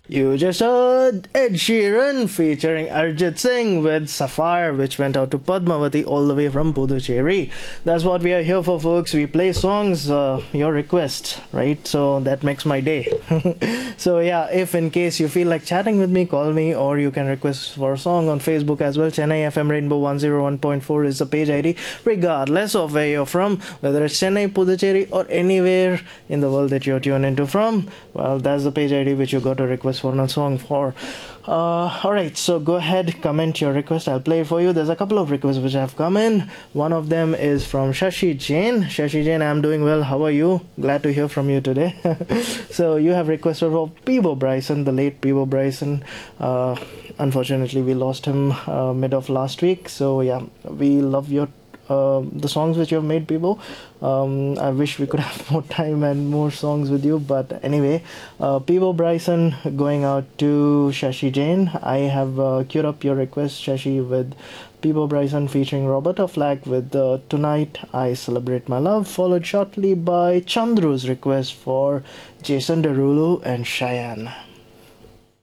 You just heard Ed Sheeran featuring Arjit Singh with Sapphire, which went out to Padmavati all the way from Puducherry. That's what we are here for, folks. We play songs, your request, right? So that makes my day. So, yeah, if in case you feel like chatting with me, call me, or you can request for a song on Facebook as well. Chennai FM Rainbow 101.4 is the page ID, regardless of where you're from, whether it's Chennai, Puducherry, or anywhere in the world that you're tuned into from. Well, that's the page ID which you got to request for a song for. Alright, so go ahead, comment your request. I'll play it for you. There's a couple of requests which have come in. One of them is from Shashi Jain. Shashi Jain, I'm doing well. How are you? Glad to hear from you today. So you have requested for Peebo Bryson, the late Peebo Bryson. Unfortunately, we lost him mid of last week. So yeah, we love your the songs which you have made, people. I wish we could have more time and more songs with you, but anyway, Peebo Bryson going out to Shashi Jain. I have queued up your request, Shashi, with Peebo Bryson featuring Roberta Flack with Tonight I Celebrate My Love, followed shortly by Chandru's request for Jason Derulo and Cheyenne.